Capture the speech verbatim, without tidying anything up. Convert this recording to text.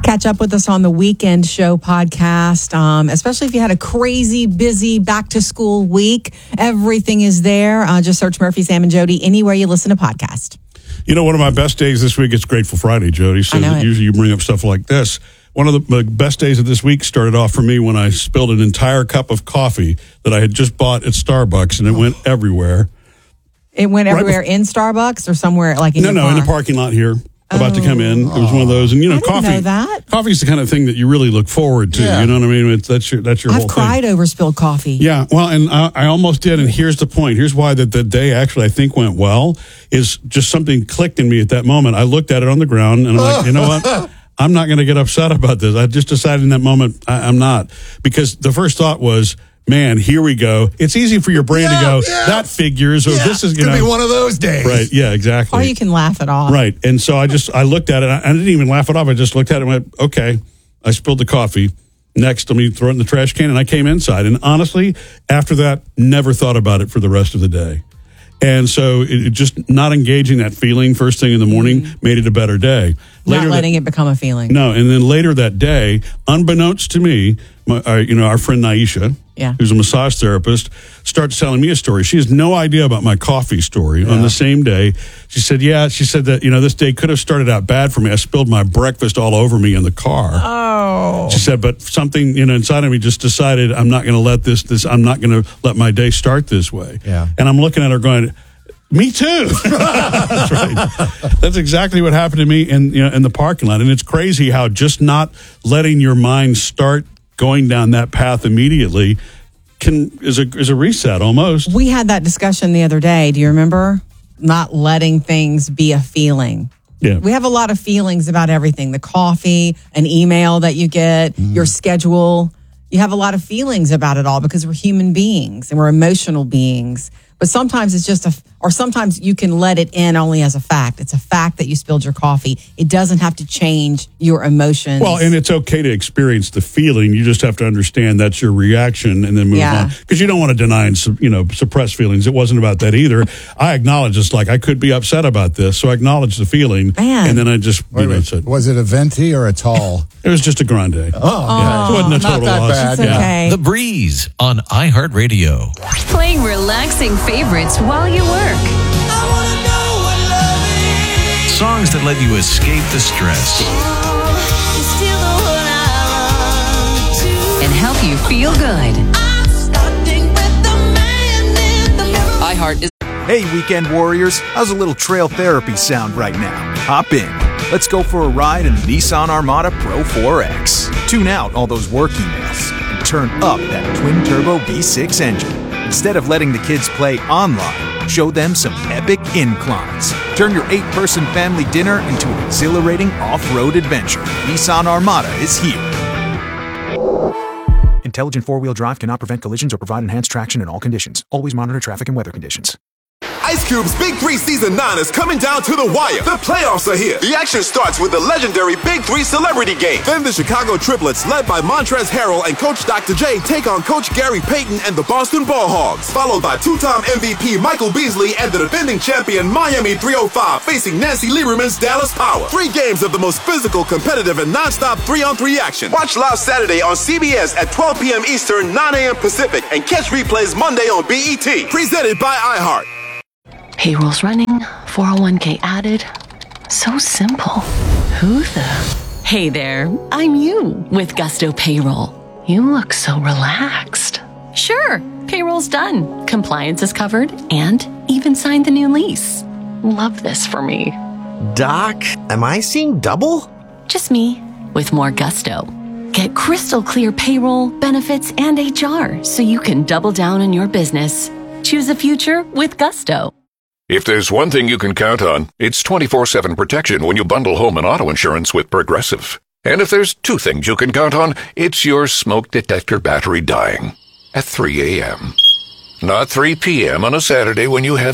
Catch up with us on the Weekend Show podcast, um, especially if you had a crazy, busy back-to-school week. Everything is there. Uh, just search Murphy, Sam, and Jody anywhere you listen to podcast. You know, one of my best days this week is Grateful Friday, Jody. So usually you bring up stuff like this. One of the best days of this week started off for me when I spilled an entire cup of coffee that I had just bought at Starbucks, and it went everywhere. It went everywhere right in Starbucks or somewhere like in No, your no, car? in the parking lot here. About oh. to come in. It was one of those. And, you know, I didn't coffee. know that. Coffee's the kind of thing that you really look forward to. Yeah. You know what I mean? It's, that's your, that's your I've whole cried thing. over spilled coffee. Yeah, well, and I, I almost did, and here's the point. Here's why that the day actually I think went well, is just something clicked in me at that moment. I looked at it on the ground, and I'm like, you know what? I'm not going to get upset about this. I just decided in that moment I, I'm not. Because the first thought was, man, here we go. It's easy for your brain yeah, to go, yeah. that figures, or yeah, this is, you could know. be one of those days. Right, yeah, exactly. Or you can laugh it off. Right. And so I just, I looked at it. I didn't even laugh it off. I just looked at it and went, okay, I spilled the coffee. Next, let me throw it in the trash can. And I came inside. And honestly, after that, never thought about it for the rest of the day. And so it, it just not engaging that feeling first thing in the morning mm-hmm. made it a better day. Later not letting that, it become a feeling. No. And then later that day, unbeknownst to me, my, uh, you know, our friend Naisha, yeah. who's a massage therapist, starts telling me a story. She has no idea about my coffee story. Yeah. On the same day, she said, yeah, she said that, you know, this day could have started out bad for me. I spilled my breakfast all over me in the car. Oh. She said, but something, you know, inside of me just decided I'm not going to let this, this, I'm not going to let my day start this way. Yeah. And I'm looking at her going, me too. That's right. That's exactly what happened to me in, you know, in the parking lot. And it's crazy how just not letting your mind start going down that path immediately can is a is a reset almost. We had that discussion the other day. Do you remember? Not letting things be a feeling. Yeah. We have a lot of feelings about everything. The coffee, an email that you get, mm. your schedule. You have a lot of feelings about it all because we're human beings and we're emotional beings. But sometimes it's just a, or sometimes you can let it in only as a fact. It's a fact that you spilled your coffee. It doesn't have to change your emotions. Well, and it's okay to experience the feeling. You just have to understand that's your reaction and then move yeah. on. Because you don't want to deny and, you know, suppress feelings. It wasn't about that either. I acknowledge it's like I could be upset about this, so I acknowledge the feeling. Man. And then I just, you wait, know, wait. said, was it a venti or a tall? It was just a grande. Oh, yeah. It wasn't a total not that loss. bad. It's okay. The Breeze on iHeartRadio. Playing relaxing favorites while you work. I wanna know what love is. Songs that let you escape the stress. You're still the one I run to. And help you feel good. I'm starting with the man in the mirror. iHeart is. Hey, weekend warriors, how's a little trail therapy sound right now? Hop in. Let's go for a ride in the Nissan Armada Pro four X. Tune out all those work emails and turn up that twin-turbo V six engine. Instead of letting the kids play online, show them some epic inclines. Turn your eight-person family dinner into an exhilarating off-road adventure. Nissan Armada is here. Intelligent four-wheel drive cannot prevent collisions or provide enhanced traction in all conditions. Always monitor traffic and weather conditions. Ice Cube's Big Three Season nine is coming down to the wire. The playoffs are here. The action starts with the legendary Big Three Celebrity Game. Then the Chicago Triplets, led by Montrezl Harrell and Coach Doctor J, take on Coach Gary Payton and the Boston Ball Hogs. Followed by two-time M V P Michael Beasley and the defending champion Miami three oh five facing Nancy Lieberman's Dallas Power. Three games of the most physical, competitive, and non-stop three-on-three action. Watch live Saturday on C B S at twelve p.m. Eastern, nine a.m. Pacific, and catch replays Monday on B E T. Presented by iHeart. Payroll's running, four oh one k added. So simple. Who the? Hey there, I'm you with Gusto Payroll. You look so relaxed. Sure, payroll's done. Compliance is covered and even signed the new lease. Love this for me. Doc, am I seeing double? Just me with more gusto. Get crystal clear payroll, benefits, and H R so you can double down on your business. Choose a future with Gusto. If there's one thing you can count on, it's twenty-four seven protection when you bundle home and auto insurance with Progressive. And if there's two things you can count on, it's your smoke detector battery dying at three a.m. Not three p.m. on a Saturday when you have